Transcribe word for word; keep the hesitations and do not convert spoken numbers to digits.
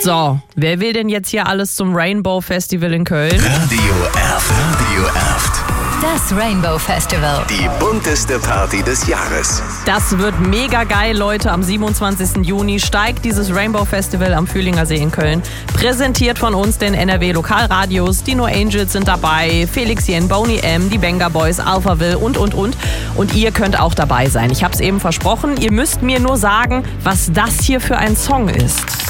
So, wer will denn jetzt hier alles zum Rainbow Festival in Köln? Radio Erft. Radio Erft. Das Rainbow Festival. Die bunteste Party des Jahres. Das wird mega geil, Leute. Am siebenundzwanzigsten Juni steigt dieses Rainbow Festival am Fühlinger See in Köln. Präsentiert von uns den N R W Lokalradios. Die No Angels sind dabei, Felix Jen, Boney M, die Benga Boys, Alphaville und, und, und. Und ihr könnt auch dabei sein. Ich habe es eben versprochen. Ihr müsst mir nur sagen, was das hier für ein Song ist.